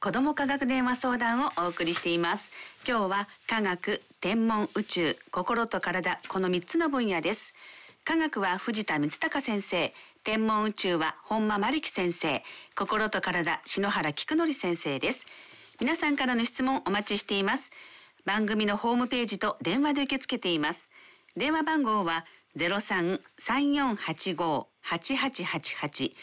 子ども科学電話相談をお送りしています。今日は科学、天文、宇宙、心と体、この3つの分野です。科学は藤田光孝先生、天文宇宙は本間真力先生、心と体、篠原菊則先生です。皆さんからの質問お待ちしています。番組のホームページと電話で受け付けています。電話番号は 03-3485-8888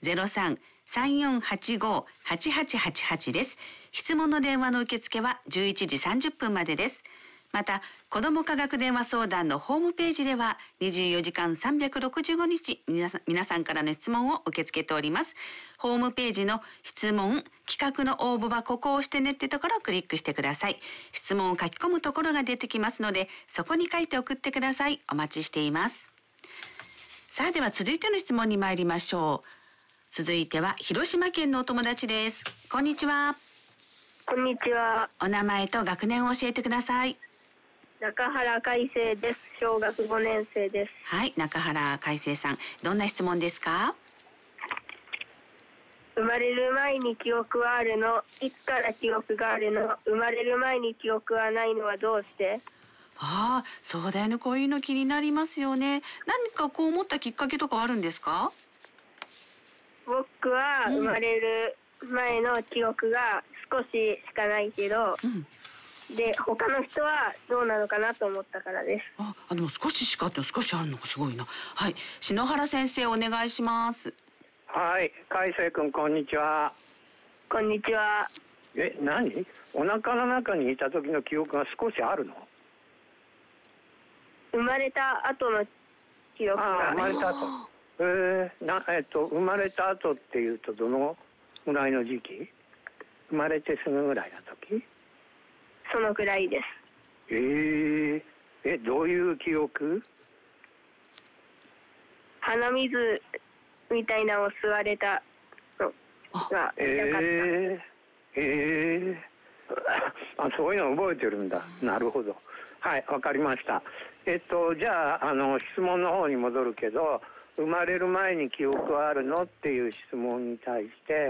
03-3485-8888 です。質問の電話の受付は11時30分までです。また、子ども科学電話相談のホームページでは24時間365日皆さんからの質問を受け付けております。ホームページの質問、企画の応募はここを押してねってところをクリックしてください。質問を書き込むところが出てきますので、そこに書いて送ってください。お待ちしています。さあ、では続いての質問に参りましょう。続いては広島県のお友達です。こんにちは。 こんにちは。 お名前と学年を教えてください。 中原海生です。小学5年生です。 はい、中原海生さん、どんな質問ですか？ 生まれる前に記憶はあるの？いつから記憶があるの？生まれる前に記憶はないのはどうして？ ああ、そうだよね。こういうの気になりますよね。何かこう思ったきっかけとかあるんですか？ 僕は生まれる前の記憶が少ししかないけど、で他の人はどうなのかなと思ったからです。 でも少ししかって少しあるのがすごいな。はい、篠原先生お願いします。 はい、海生君こんにちは。 こんにちは。 何？お腹の中にいた時の記憶が少しあるの？ 生まれた後の記憶が。 生まれた後。生まれた後っていうとどのぐらいの時期？生まれてすぐぐらいの時？ そのくらいです。 どういう記憶？ 鼻水みたいなのを吸われたのが痛かった。 そういうの覚えてるんだ。なるほど。はい、わかりました。じゃあ、質問の方に戻るけど、生まれる前に記憶はあるのっていう質問に対して、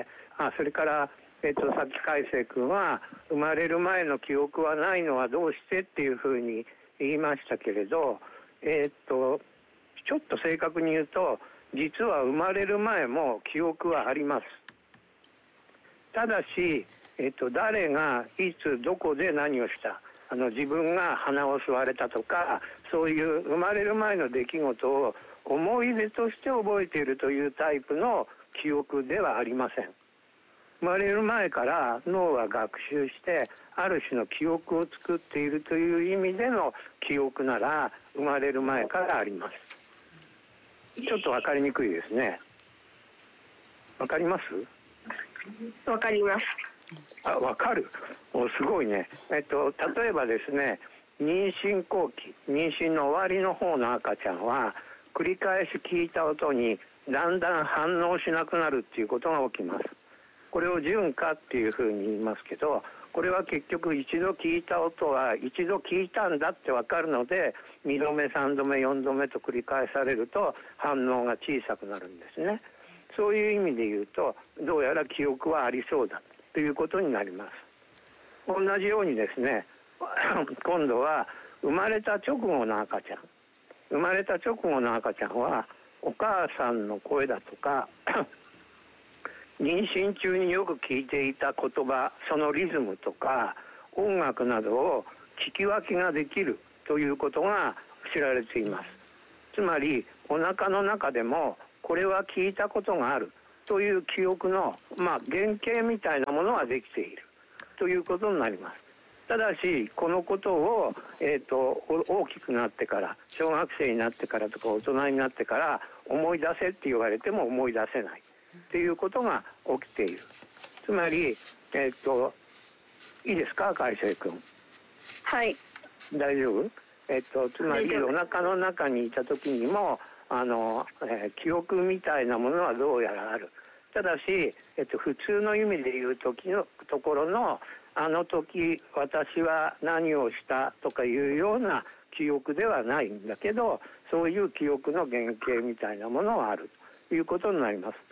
それから、さっき海生君は、生まれる前の記憶はないのはどうしてっていうふうに言いましたけれど、ちょっと正確に言うと、実は生まれる前も記憶はあります。ただし、誰がいつどこで何をした自分が鼻を吸われたとかそういう生まれる前の出来事を思い出として覚えているというタイプの記憶ではありません。生まれる前から脳は学習してある種の記憶を作っているという意味での記憶なら生まれる前からあります。ちょっと分かりにくいですね。分かります？ 分かります。 分かる？すごいね。例えばですね、妊娠後期、妊娠の終わりの方の赤ちゃんは繰り返し聞いた音にだんだん反応しなくなるっていうことが起きます。これを順化っていうふうに言いますけど、これは結局一度聞いた音は一度聞いたんだって分かるので、2度目3度目4度目と繰り返されると反応が小さくなるんですね。そういう意味で言うと、どうやら記憶はありそうだということになります。同じようにですね、今度は生まれた直後の赤ちゃん。生まれた直後の赤ちゃんはお母さんの声だとか妊娠中によく聞いていた言葉、そのリズムとか音楽などを聞き分けができるということが知られています。つまりお腹の中でもこれは聞いたことがあるという記憶の、原型みたいなものができているということになります。ただしこのことを、大きくなってから小学生になってからとか大人になってから思い出せって言われても思い出せないということが起きている。つまり、いいですか海生君？ はい。 大丈夫？つまりお腹の中にいた時にも記憶みたいなものはどうやらある。ただし、普通の意味で言う時のところのあの時私は何をしたとかいうような記憶ではないんだけど、そういう記憶の原型みたいなものはあるということになります。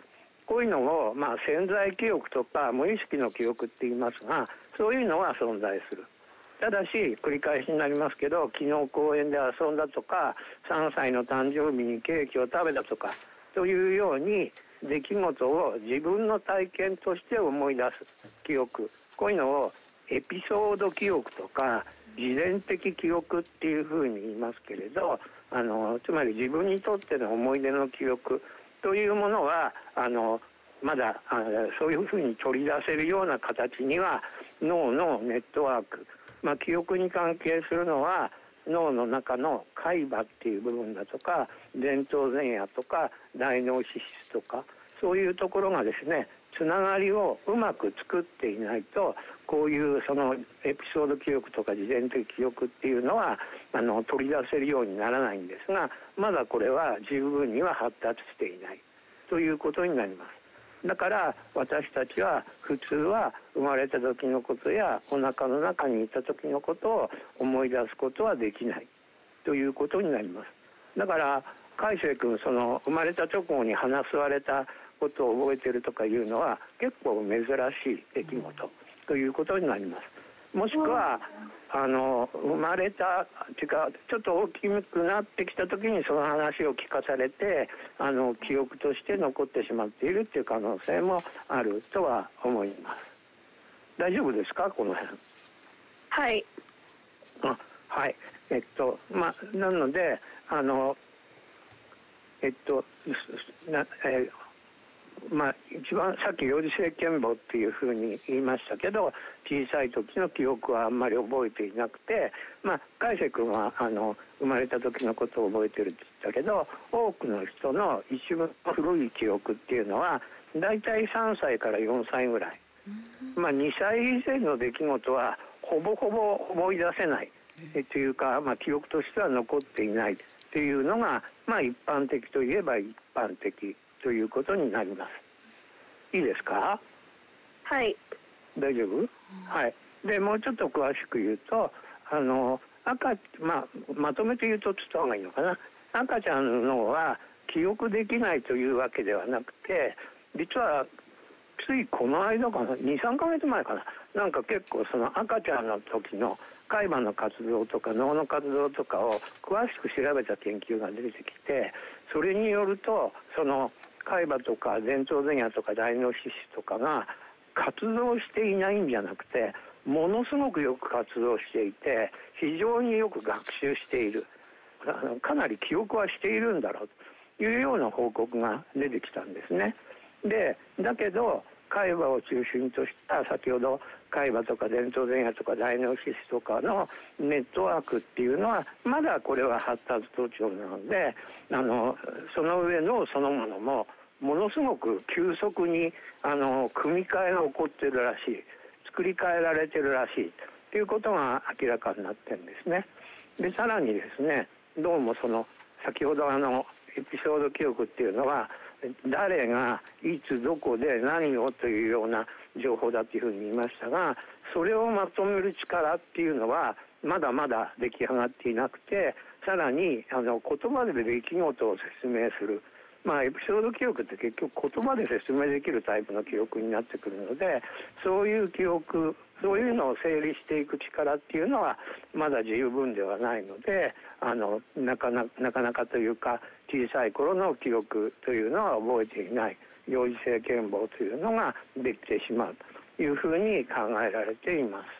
こういうのを、潜在記憶とか無意識の記憶って言いますが、そういうのは存在する。ただし繰り返しになりますけど、昨日公園で遊んだとか、3歳の誕生日にケーキを食べたとかというように、出来事を自分の体験として思い出す記憶、こういうのをエピソード記憶とか自然的記憶っていうふうに言いますけれど、つまり自分にとっての思い出の記憶というものはまだそういうふうに取り出せるような形には脳のネットワーク、記憶に関係するのは脳の中の海馬っていう部分だとか、前頭前野とか大脳脂質とか、そういうところがですね、つながりをうまく作っていないと、こういうそのエピソード記憶とか事前的記憶っていうのは取り出せるようにならないんですが、まだこれは十分には発達していないということになります。だから私たちは普通は生まれた時のことやお腹の中にいた時のことを思い出すことはできないということになります。だから海星君、その生まれた直後に鼻吸われたことを覚えているとかいうのは結構珍しい出来事ということになります。もしくは生まれたっていうか、ちょっと大きくなってきた時にその話を聞かされて記憶として残ってしまっているっていう可能性もあるとは思います。大丈夫ですか、この辺。 はい。 はい。なので一番さっき幼児性健忘っていうふうに言いましたけど、小さい時の記憶はあんまり覚えていなくて、海星君は生まれた時のことを覚えてるって言ったけど、多くの人の一番古い記憶っていうのはだいたい3歳から4歳ぐらい、2歳以前の出来事はほぼほぼ思い出せないというか、記憶としては残っていないというのが、一般的といえば一般的ということになります。いいですか？ はい。 大丈夫？はい。でもうちょっと詳しく言うと、まとめて言うとつった方がいいのかな。赤ちゃんの脳は記憶できないというわけではなくて、実はついこの間かな、2、3ヶ月前かな、なんか結構その赤ちゃんの時の海馬の活動とか脳の活動とかを詳しく調べた研究が出てきて、それによるとその海馬とか前頭前野とか大脳脂質とかが活動していないんじゃなくて、ものすごくよく活動していて、非常によく学習している、かなり記憶はしているんだろうというような報告が出てきたんですね。でだけど海馬を中心とした先ほど海馬とか前頭前野とか大脳脂質とかのネットワークっていうのはまだこれは発達途上なので、その上のそのものもものすごく急速に組み替えが起こっているらしい、作り変えられているらしいということが明らかになってるんですね。でさらにですね、どうもその先ほどエピソード記憶っていうのは誰がいつどこで何をというような情報だというふうに言いましたが、それをまとめる力っていうのはまだまだ出来上がっていなくて、さらに言葉で出来事を説明する、エピソード記憶って結局言葉で説明できるタイプの記憶になってくるので、そういう記憶、そういうのを整理していく力っていうのはまだ十分ではないので、なかなかというか小さい頃の記憶というのは覚えていない、幼児性健忘というのができてしまうというふうに考えられています。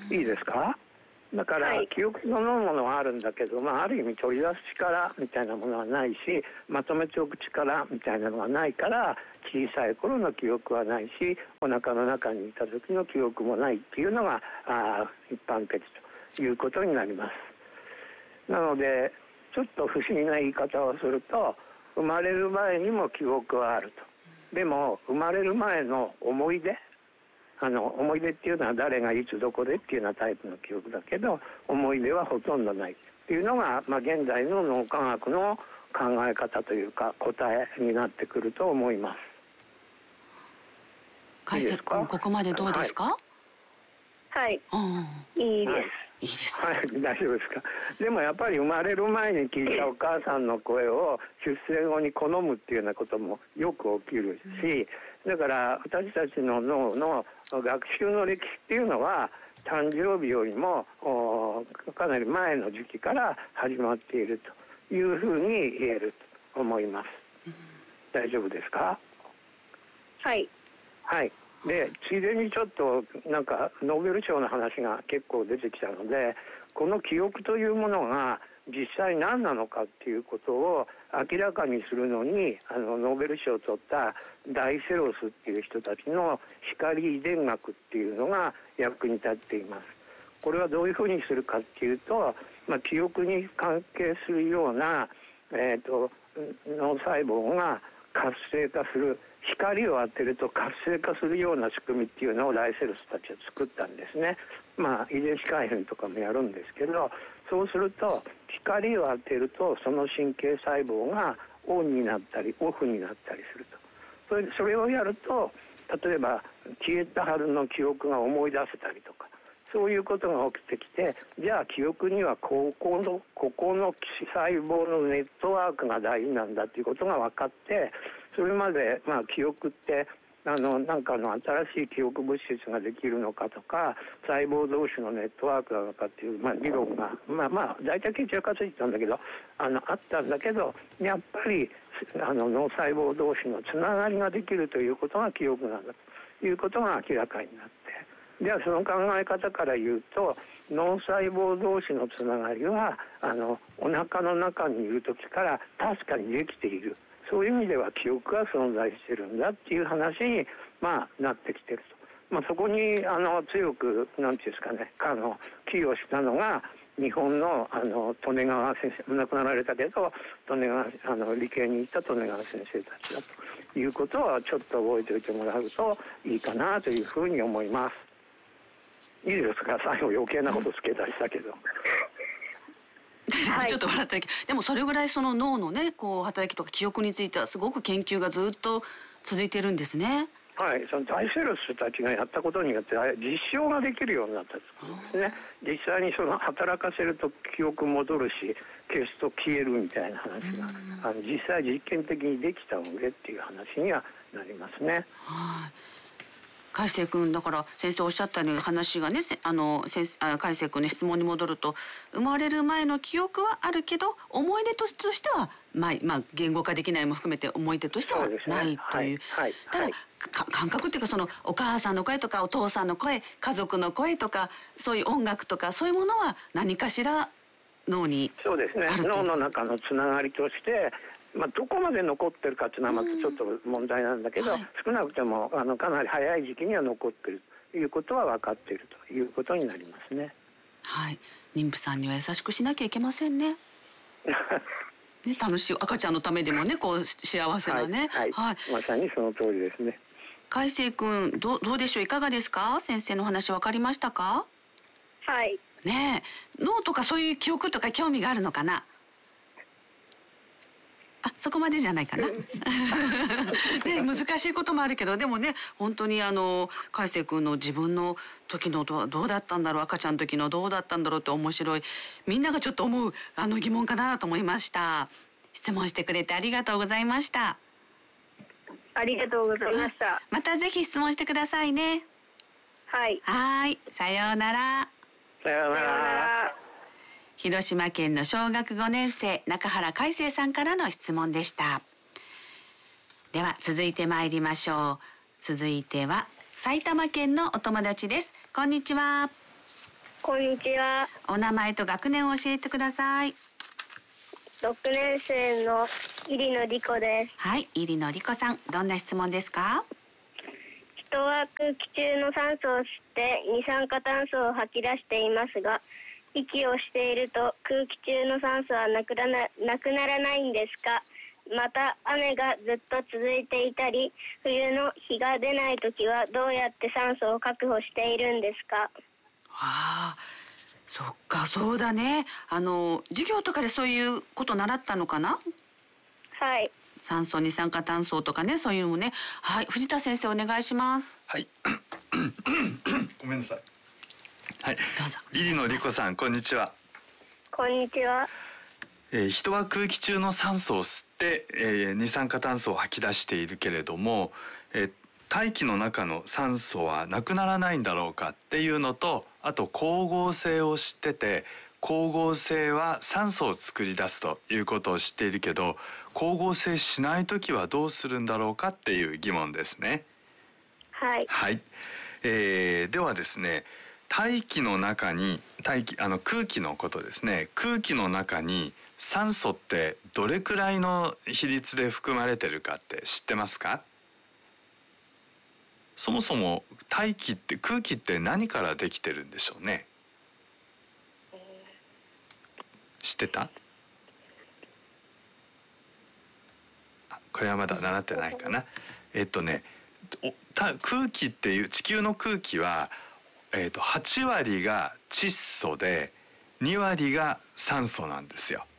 いいですか？だから記憶そのものはあるんだけど、ある意味取り出す力みたいなものはないし、まとめておく力みたいなのはないから、小さい頃の記憶はないし、お腹の中にいた時の記憶もないっていうのが一般的ということになります。なのでちょっと不思議な言い方をすると、生まれる前にも記憶はあると。でも生まれる前の思い出、思い出っていうのは誰がいつどこでっていうようなタイプの記憶だけど、思い出はほとんどないっていうのが、現在の脳科学の考え方というか答えになってくると思います。 海星君、ここまでどうですか？ はい、いいです。 いいです。 はい、大丈夫ですか。でもやっぱり生まれる前に聞いたお母さんの声を出生後に好むっていうようなこともよく起きるし、だから私たちの脳の学習の歴史っていうのは誕生日よりもかなり前の時期から始まっているというふうに言えると思います。大丈夫ですか？ はい。 はい。で、ついでにちょっとなんかノーベル賞の話が結構出てきたので、この記憶というものが実際何なのかっていうことを明らかにするのにノーベル賞を取ったダイセロスっていう人たちの光遺伝学っていうのが役に立っています。これはどういうふうにするかっていうと、記憶に関係するような、脳細胞が活性化する、光を当てると活性化するような仕組みっていうのをライセロスたちは作ったんですね。遺伝子改変とかもやるんですけど、そうすると光を当てるとその神経細胞がオンになったりオフになったりすると。それをやると、例えば消えたはずの記憶が思い出せたりとか、そういうことが起きてきて、じゃあ記憶にはここの細胞のネットワークが大事なんだということが分かって、それまで記憶ってなんかの新しい記憶物質ができるのかとか、細胞同士のネットワークなのかっていう、理論が大体決着がついてたんだけどあったんだけど、やっぱり脳細胞同士のつながりができるということが記憶なんだということが明らかになって、ではその考え方から言うと、脳細胞同士のつながりはお腹の中にいる時から確かにできている。そういう意味では記憶が存在してるんだっていう話に、なってきてると。そこに強くなんていうんですかね、寄与したのが日本の利根川先生、亡くなられたけど利根川理系に行った利根川先生たちだということはちょっと覚えておいてもらうといいかなというふうに思います。いいですか？最後余計なことつけたりしたけど。 はい、ちょっと笑ったけど、でもそれぐらいその脳のね働きとか記憶についてはすごく研究がずっと続いてるんですね。 はい、そのダイセロスたちがやったことによって実証ができるようになったんですね。実際に働かせると記憶戻るし、消すと消えるみたいな話が実際実験的にできたのでっていう話にはなりますね。 はい。海星君、だから先生おっしゃったように話がね、海星君の質問に戻ると、生まれる前の記憶はあるけど思い出としては言語化できないも含めて思い出としてはないという、ただ感覚っていうか、そのお母さんの声とかお父さんの声、家族の声とか、そういう音楽とかそういうものは何かしら脳にあると。 そうですね、脳の中のつながりとしてどこまで残ってるかっていうのはまたちょっと問題なんだけど、少なくともかなり早い時期には残ってるということは分かっているということになりますね。 はい、妊婦さんには優しくしなきゃいけませんね。ね、楽しい赤ちゃんのためでもね、幸せなね、 まさにその通りですね。 海星君、どうでしょう、いかがですか？先生の話分かりましたか？ はい。 ねえ、脳とかそういう記憶とか興味があるのかな？そこまでじゃないかな。ね、難しいこともあるけど、でもね、本当に海星君の自分の時のどうだったんだろう、赤ちゃんの時のどうだったんだろうって面白い、みんながちょっと思う疑問かなと思いました。質問してくれてありがとうございました。 ありがとうございました。 またぜひ質問してくださいね。 はい。 はい、さようなら。 さようなら。 広島県の小学5年生中原海星さんからの質問でした。では続いて参りましょう。続いては埼玉県のお友達です。こんにちは。 こんにちは。 お名前と学年を教えてください。 6年生の入野理子です。 はい、入野理子さん、どんな質問ですか？ 人は空気中の酸素を吸って二酸化炭素を吐き出していますが、息をしていると空気中の酸素はなくならないんですか？また雨がずっと続いていたり、冬の日が出ないときはどうやって酸素を確保しているんですか？ そっか、そうだね。授業とかでそういうこと習ったのかな？ はい。 酸素、二酸化炭素とかね、そういうのもね。はい、藤田先生お願いします。 はい。ごめんなさい。 はい、 どうぞ。 リリのリコさん、こんにちは。 こんにちは。 人は空気中の酸素を吸って、二酸化炭素を吐き出しているけれども、大気の中の酸素はなくならないんだろうかっていうのと、あと光合成を知ってて、光合成は酸素を作り出すということを知っているけど、光合成しないときはどうするんだろうかっていう疑問ですね。 はい。 はい、ではですね、大気の中に空気のことですね。空気の中に酸素ってどれくらいの比率で含まれてるかって知ってますか？そもそも空気って何からできてるんでしょうね。知ってた？これはまだ習ってないかな。空気っていう、地球の空気は、8割が窒素で2割が酸素なんですよ。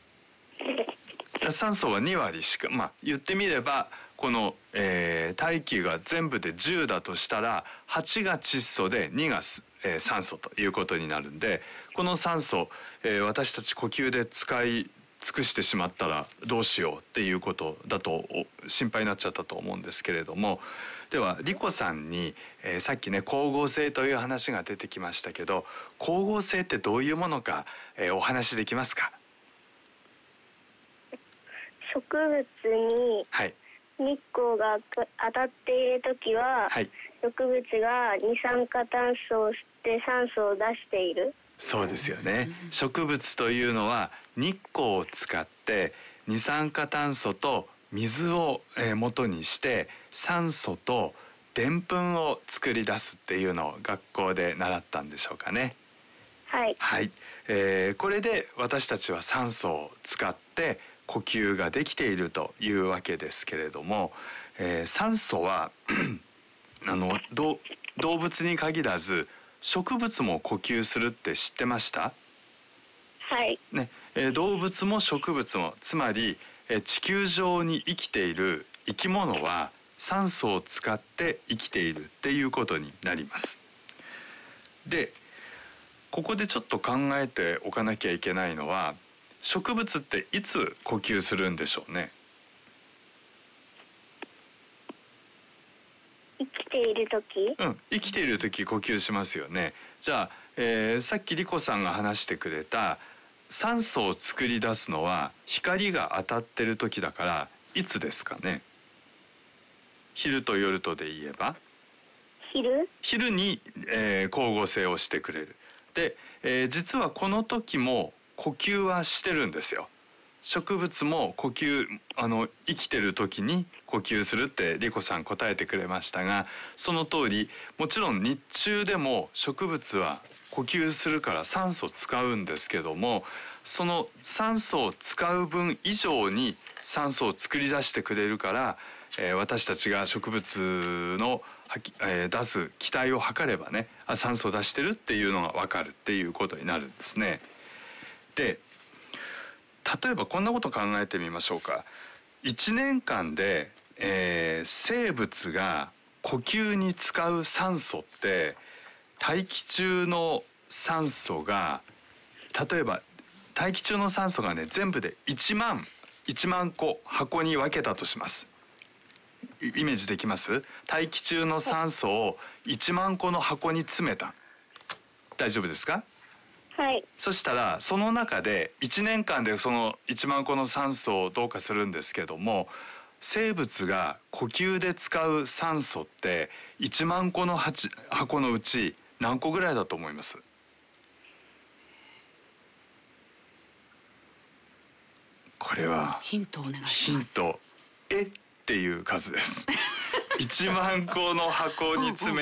酸素は2割しか、言ってみればこの、大気が全部で10だとしたら8が窒素で2が、酸素ということになるんで、この酸素、私たち呼吸で使い尽くしてしまったらどうしようっていうことだと心配になっちゃったと思うんですけれども、ではリコさんに、さっきね光合成という話が出てきましたけど、光合成ってどういうものか、お話しできますか？ 植物にはい、 日光が当たっているときは、 はい、 植物が二酸化炭素を吸って酸素を出している。 そうですよね。植物というのは日光を使って二酸化炭素と水を元にして酸素とでんぷんを作り出すっていうのを学校で習ったんでしょうかね。 はい。 はい、これで私たちは酸素を使って呼吸ができているというわけですけれども、酸素は動物に限らず植物も呼吸するって知ってました？ はい。 ね、動物も植物も、つまり地球上に生きている生き物は酸素を使って生きているっていうことになります。で、ここでちょっと考えておかなきゃいけないのは、植物っていつ呼吸するんでしょうね。 生きているとき？ 生きている時呼吸しますよね。じゃあ、さっきリコさんが話してくれた酸素を作り出すのは光が当たってる時だからいつですかね。昼と夜とで言えば昼に、光合成をしてくれる。で、実はこの時も呼吸はしてるんですよ。植物も呼吸、生きてる時に呼吸するってリコさん答えてくれましたが、その通り、もちろん日中でも植物は呼吸するから酸素使うんですけども、その酸素を使う分以上に酸素を作り出してくれるから、私たちが植物の出す気体を測ればね、酸素を出してるっていうのが分かるっていうことになるんですね。で、例えばこんなこと考えてみましょうか。1年間で、生物が呼吸に使う酸素って大気中の酸素が、例えば大気中の酸素がね全部で1万個箱に分けたとします。イメージできます？大気中の酸素を1万個の箱に詰めた。大丈夫ですか？ はい。 そしたらその中で1年間でその1万個の酸素を同化するんですけども、生物が呼吸で使う酸素って1万個の箱のうち何個ぐらいだと思います？これはヒントお願いします。 ヒント、っていう数です。1万個の箱に詰